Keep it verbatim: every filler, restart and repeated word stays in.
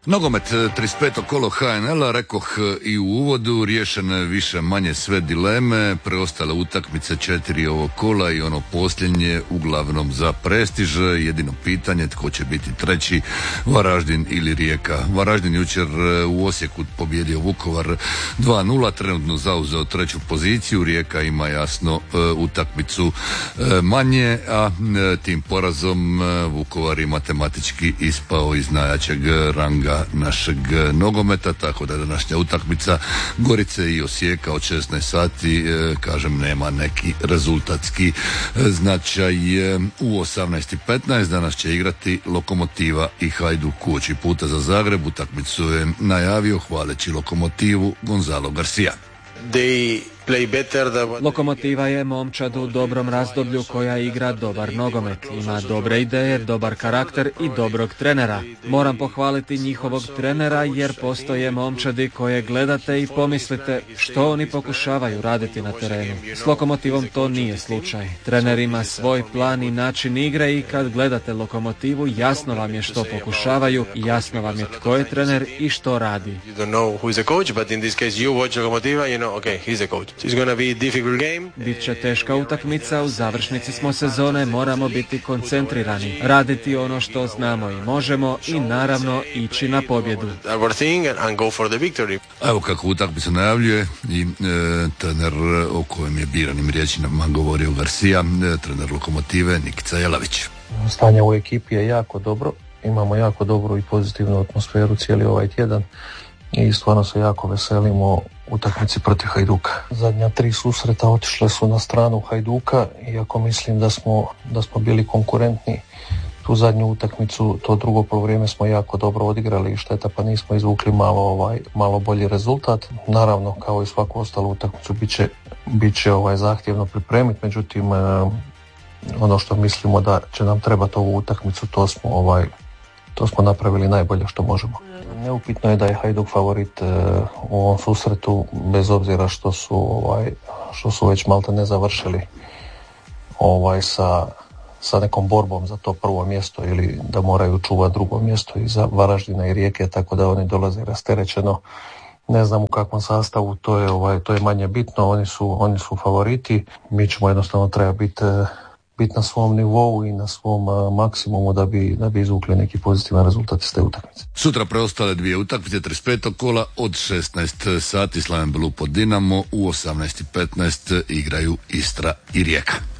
Nogomet, trideset peto kolo ha en el a, rekoh i u uvodu, riješene više manje sve dileme, preostale utakmice četiri ovog kola i ono posljednje uglavnom za prestiž. Jedino pitanje tko će biti treći, Varaždin ili Rijeka. Varaždin jučer u Osijeku pobjedio Vukovar dva nula, trenutno zauzeo treću poziciju. Rijeka ima jasno utakmicu manje, a tim porazom Vukovar je matematički ispao iz najjačeg ranga našeg nogometa, tako da današnja utakmica Gorice i Osijeka od šesnaest sati, kažem, nema neki rezultatski značaj. U osamnaest i petnaest danas će igrati Lokomotiva i Hajduk uoči puta za Zagreb. Utakmicu je najavio hvaleći Lokomotivu Gonzalo Garcia. They play better than... Lokomotiva je momčad u dobrom razdoblju koja igra dobar nogomet. Ima dobre ideje, dobar karakter i dobrog trenera. Moram pohvaliti njihovog trenera jer postoje momčadi koje gledate i pomislite što oni pokušavaju raditi na terenu. S Lokomotivom to nije slučaj. Trener ima svoj plan i način igre i kad gledate Lokomotivu jasno vam je što pokušavaju, jasno vam je tko je trener i što radi. You don't know who is the coach, but in this case you watch Lokomotiva, you know, okay, he's the coach. It's gonna be a difficult game. Biće teška utakmica, u završnici smo sezone, moramo biti koncentrirani, raditi ono što znamo i možemo i naravno ići na pobjedu. Our thing and go for the victory. Evo kako utakmicu najavljuje i e, trener o kojem je biranim riječima govorio Garcia, e, trener Lokomotive Nikica Jelavić. Stanje u ekipi je jako dobro, imamo jako dobru i pozitivnu atmosferu cijeli ovaj tjedan i stvarno se jako veselimo utakmici protiv Hajduka. Zadnja tri susreta otišle su na stranu Hajduka, iako mislim da smo, da smo bili konkurentni. Tu zadnju utakmicu, to drugo polovrijeme smo jako dobro odigrali i šteta pa nismo izvukli malo, ovaj, malo bolji rezultat. Naravno, kao i svaku ostalu utakmicu, bit će, bit će ovaj, zahtjevno pripremiti, međutim eh, ono što mislimo da će nam trebati ovu utakmicu, to smo, ovaj, to smo napravili najbolje što možemo. Neupitno je da je Hajduk favorit e, u ovom susretu, bez obzira što su, ovaj, što su već malte ne završili ovaj, sa, sa nekom borbom za to prvo mjesto ili da moraju čuvati drugo mjesto iza Varaždina i Rijeke, tako da oni dolaze rasterećeno. Ne znam u kakvom sastavu, to je, ovaj, to je manje bitno, oni su, oni su favoriti, mi ćemo jednostavno treba biti biti na svom nivou i na svom uh, maksimumu da bi, da bi izvukli neki pozitivan rezultat iz te utakmice. Sutra preostale dvije utakmice trideset petog kola od šesnaest sati Slaven Belupo Dinamo, u osamnaest i petnaest igraju Istra i Rijeka.